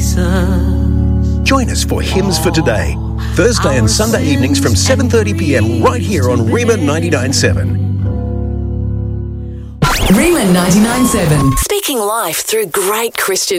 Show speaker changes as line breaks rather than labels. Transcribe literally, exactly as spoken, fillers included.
Jesus.
Join us for Hymns for Today, Thursday and Sunday evenings from seven thirty p m right here on Rima ninety-nine point seven.
Rima ninety-nine point seven.
Speaking life through great Christian